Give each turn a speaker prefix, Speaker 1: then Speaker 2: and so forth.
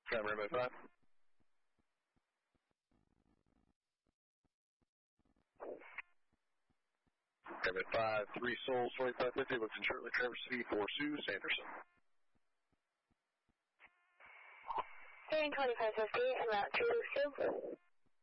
Speaker 1: Rainbow 5. Rainbow 5, 3 Souls, 2550, looking shortly Traverse City for Sue Sanderson.
Speaker 2: Hearing 2550, en route to Sue.